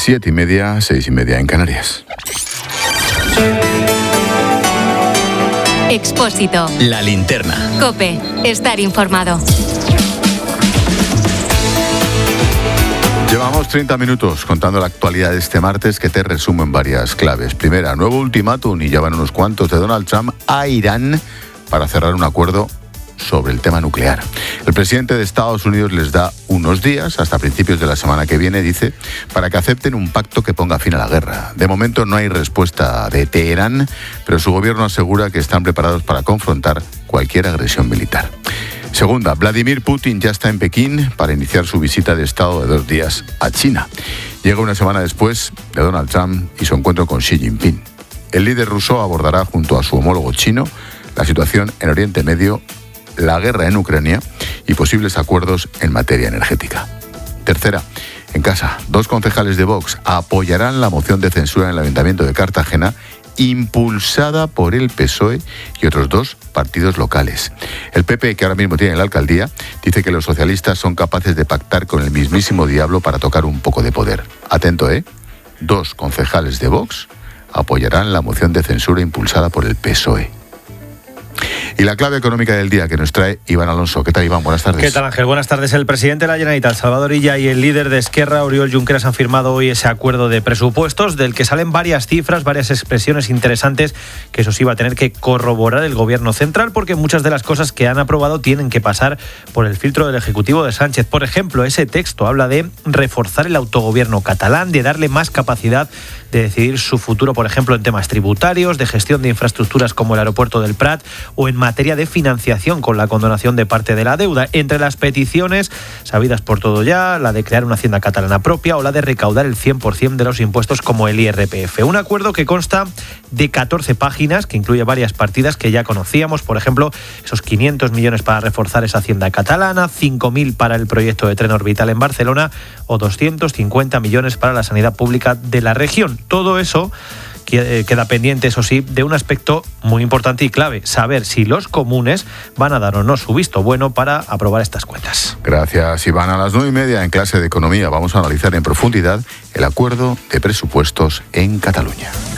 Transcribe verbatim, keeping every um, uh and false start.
Siete y media, seis y media en Canarias. Expósito. La linterna. COPE. Estar informado. Llevamos treinta minutos contando la actualidad de este martes, que te resumo en varias claves. Primera, nuevo ultimátum, y ya van unos cuantos, de Donald Trump a Irán para cerrar un acuerdo sobre el tema nuclear. El presidente de Estados Unidos les da unos días, hasta principios de la semana que viene, dice, para que acepten un pacto que ponga fin a la guerra. De momento no hay respuesta de Teherán, pero su gobierno asegura que están preparados para confrontar cualquier agresión militar. Segunda, Vladimir Putin ya está en Pekín para iniciar su visita de Estado de dos días a China. Llega una semana después de Donald Trump y su encuentro con Xi Jinping. El líder ruso abordará junto a su homólogo chino la situación en Oriente Medio, la guerra en Ucrania y posibles acuerdos en materia energética. Tercera, en casa, dos concejales de Vox apoyarán la moción de censura en el Ayuntamiento de Cartagena, impulsada por el P S O E y otros dos partidos locales. El P P, que ahora mismo tiene la alcaldía, dice que los socialistas son capaces de pactar con el mismísimo diablo para tocar un poco de poder. Atento, ¿eh? Dos concejales de Vox apoyarán la moción de censura impulsada por el P S O E. Y la clave económica del día que nos trae Iván Alonso. ¿Qué tal, Iván? Buenas tardes. ¿Qué tal, Ángel? Buenas tardes. El presidente de la Generalitat, Salvador Illa, y el líder de Esquerra, Oriol Junqueras, han firmado hoy ese acuerdo de presupuestos del que salen varias cifras, varias expresiones interesantes que eso sí va a tener que corroborar el gobierno central, porque muchas de las cosas que han aprobado tienen que pasar por el filtro del Ejecutivo de Sánchez. Por ejemplo, ese texto habla de reforzar el autogobierno catalán, de darle más capacidad de decidir su futuro, por ejemplo, en temas tributarios, de gestión de infraestructuras como el aeropuerto del Prat o en materia de financiación con la condonación de parte de la deuda. Entre las peticiones, sabidas por todo ya, la de crear una hacienda catalana propia o la de recaudar el cien por ciento de los impuestos como el I R P F. Un acuerdo que consta de catorce páginas, que incluye varias partidas que ya conocíamos, por ejemplo, esos quinientos millones para reforzar esa hacienda catalana, cinco mil para el proyecto de tren orbital en Barcelona o doscientos cincuenta millones para la sanidad pública de la región. Todo eso queda pendiente, eso sí, de un aspecto muy importante y clave: saber si los comunes van a dar o no su visto bueno para aprobar estas cuentas. Gracias, Iván. A las nueve y media en clase de Economía vamos a analizar en profundidad el acuerdo de presupuestos en Cataluña.